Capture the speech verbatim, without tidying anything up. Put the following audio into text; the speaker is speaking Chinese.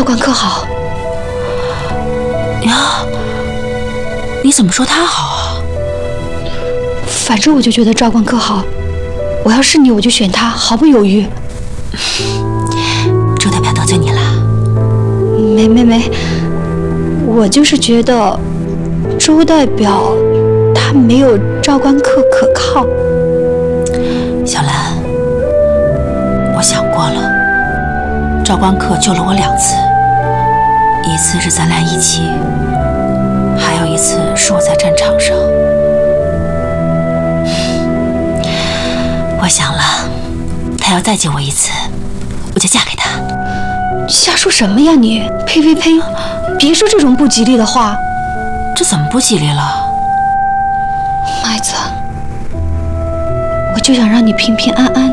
赵冠科好。 呀，你怎么说他好啊？ 反正我就觉得赵冠科好，我要是你，我就选他，毫不犹豫。 周代表得罪你了？ 没没没，我就是觉得周代表他没有赵冠科可靠。 小兰，我想过了，赵冠科救了我两次，一次是咱俩一起，还有一次是我在战场上。我想了，他要再救我一次，我就嫁给他。 瞎说什么呀你！呸呸呸！别说这种不吉利的话。 这怎么不吉利了？ 麦子，我就想让你平平安安